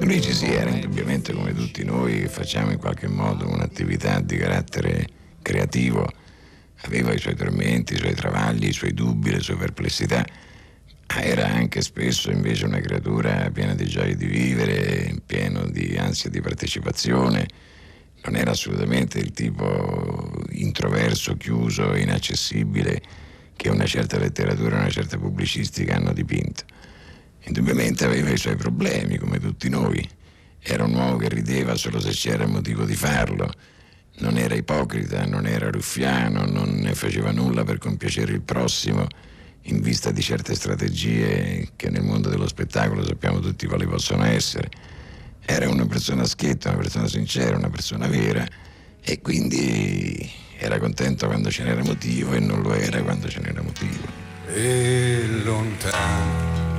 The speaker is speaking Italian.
Luigi sì, era indubbiamente come tutti noi che facciamo in qualche modo un'attività di carattere creativo, aveva i suoi tormenti, i suoi travagli, i suoi dubbi, le sue perplessità, ma era anche spesso invece una creatura piena di gioia di vivere, pieno di ansia di partecipazione. Non era assolutamente il tipo introverso, chiuso, inaccessibile che una certa letteratura e una certa pubblicistica hanno dipinto. Indubbiamente aveva i suoi problemi, come tutti noi. Era un uomo che rideva solo se c'era motivo di farlo. Non era ipocrita, non era ruffiano, non ne faceva nulla per compiacere il prossimo in vista di certe strategie che nel mondo dello spettacolo sappiamo tutti quali possono essere. Era una persona schietta, una persona sincera, una persona vera, e quindi era contento quando ce n'era motivo e non lo era quando ce n'era motivo. E lontano